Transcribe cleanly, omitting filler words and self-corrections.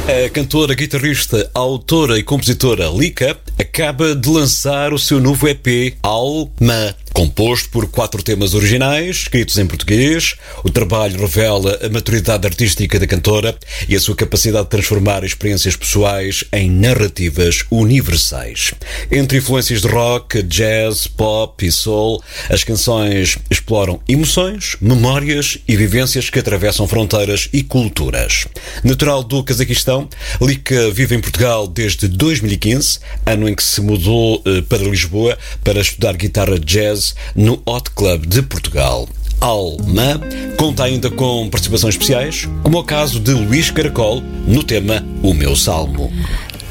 A cantora, guitarrista, autora e compositora Lika acaba de lançar o seu novo EP, Alma. Composto por 4 temas originais, escritos em português, o trabalho revela a maturidade artística da cantora e a sua capacidade de transformar experiências pessoais em narrativas universais. Entre influências de rock, jazz, pop e soul, as canções exploram emoções, memórias e vivências que atravessam fronteiras e culturas. Natural do Cazaquistão, Lika vive em Portugal desde 2015, ano em que se mudou para Lisboa para estudar guitarra jazz no Hot Club de Portugal. Alma conta ainda com participações especiais, como o caso de Luís Caracol no tema O Meu Salmo.